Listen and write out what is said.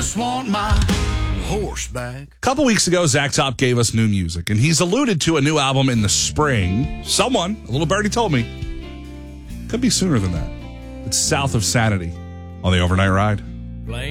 just want my horse back. A couple weeks ago, Zach Top gave us new music, and he's alluded to a new album in the spring. Someone, a little birdie told me, could be sooner than that. It's South of Sanity on the Overnight Ride.